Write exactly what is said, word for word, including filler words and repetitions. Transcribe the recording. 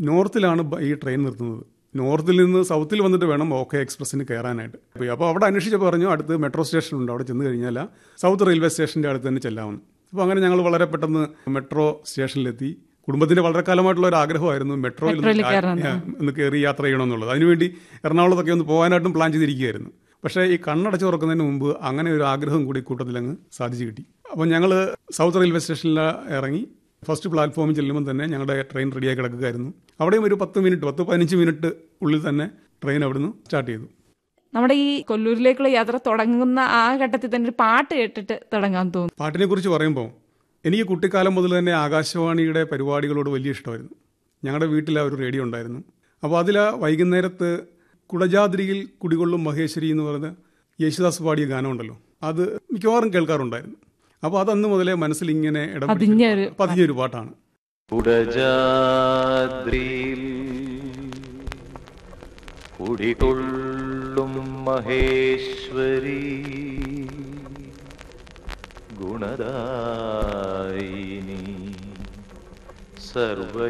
നോർത്തിലാണ് ഈ ട്രെയിൻ നിർത്തുന്നത്. നോർത്തിൽ നിന്ന് സൗത്തിൽ വന്നിട്ട് വേണം ഓക്കെ എക്സ്പ്രസ്സിന് കയറാനായിട്ട്. അപ്പോൾ അവിടെ അന്വേഷിച്ചപ്പോൾ പറഞ്ഞു അടുത്ത് മെട്രോ സ്റ്റേഷൻ ഉണ്ട്, അവിടെ ചെന്ന് കഴിഞ്ഞാൽ സൗത്ത് റെയിൽവേ സ്റ്റേഷൻ്റെ അടുത്ത് തന്നെ ചെല്ലാമെന്ന്. അപ്പോൾ അങ്ങനെ ഞങ്ങൾ വളരെ പെട്ടെന്ന് മെട്രോ സ്റ്റേഷനിലെത്തി. കുടുംബത്തിൻ്റെ വളരെ കാലമായിട്ടുള്ള ഒരു ആഗ്രഹമായിരുന്നു മെട്രോയിൽ ഒന്ന് കയറി യാത്ര ചെയ്യണമെന്നുള്ളത്. അതിനുവേണ്ടി എറണാകുളത്തൊക്കെ ഒന്ന് പോകാനായിട്ടും പ്ലാൻ ചെയ്തിരിക്കുകയായിരുന്നു. പക്ഷേ ഈ കണ്ണടച്ച് തുറക്കുന്നതിന് മുമ്പ് അങ്ങനെ ഒരു ആഗ്രഹം കൂടി കൂട്ടത്തിലങ്ങ് സാധിച്ചു കിട്ടി. അപ്പോൾ ഞങ്ങൾ സൗത്ത് റെയിൽവേ സ്റ്റേഷനിൽ ഇറങ്ങി ഫസ്റ്റ് പ്ലാറ്റ്ഫോമിൽ ചെല്ലുമ്പോൾ തന്നെ ഞങ്ങളുടെ ട്രെയിൻ റെഡിയായി കിടക്കുകയായിരുന്നു. അവിടെയും ഒരു പത്ത് മിനിറ്റ് പത്ത് പതിനഞ്ച് മിനിറ്റ് ഉള്ളിൽ തന്നെ ട്രെയിൻ അവിടുന്ന് സ്റ്റാർട്ട് ചെയ്തു. നമ്മുടെ ഈ കൊല്ലൂരിലേക്കുള്ള യാത്ര തുടങ്ങുന്ന ആ ഘട്ടത്തിൽ തന്നെ ഒരു പാട്ട് കേട്ടിട്ട് തുടങ്ങാൻ തോന്നുന്നു. പാട്ടിനെ കുറിച്ച് പറയുമ്പോൾ എനിക്ക് കുട്ടിക്കാലം മുതൽ തന്നെ ആകാശവാണിയുടെ പരിപാടികളോട് വലിയ ഇഷ്ടമായിരുന്നു. ഞങ്ങളുടെ വീട്ടിൽ ഒരു റേഡിയോ ഉണ്ടായിരുന്നു. അപ്പോൾ അതിൽ വൈകുന്നേരത്ത് കുടജാദ്രിയിൽ കുടികൊള്ളും മഹേശ്വരി എന്ന് പറയുന്ന യേശുദാസ് പാടിയ ഗാനമുണ്ടല്ലോ, അത് മിക്കവാറും കേൾക്കാറുണ്ടായിരുന്നു. അപ്പോൾ അതന്ന് മുതലേ മനസ്സിൽ ഇങ്ങനെ ഇടം പതിഞ്ഞൊരു പാട്ടാണ്. കുടജാദ്രിയിൽ കുടികൊള്ളും മഹേശ്വരി ഗുണദായിനി സർവ